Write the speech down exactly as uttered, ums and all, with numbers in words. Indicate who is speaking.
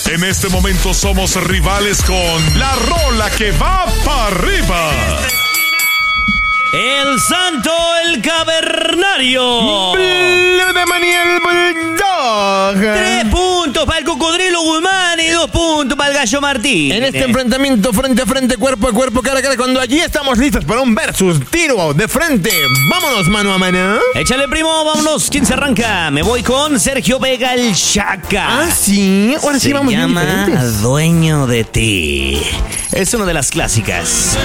Speaker 1: En este momento somos rivales con la rola que va para arriba.
Speaker 2: El Santo, el Cavernario.
Speaker 3: Blue de Maniel Bulldog.
Speaker 2: Tres puntos para el Cocodrilo Guzmán y dos puntos para el Gallo Martín.
Speaker 3: En este enfrentamiento frente a frente, cuerpo a cuerpo, cara a cara, cuando allí estamos listos para un versus, tiro de frente. Vámonos mano a mano.
Speaker 2: Échale, primo, vámonos. ¿Quién se arranca? Me voy con Sergio Vega, el Chaca.
Speaker 3: Ah, sí. Ahora sí
Speaker 2: Se
Speaker 3: vamos bien
Speaker 2: llama
Speaker 3: diferentes.
Speaker 2: Dueño de ti. Es una de las clásicas.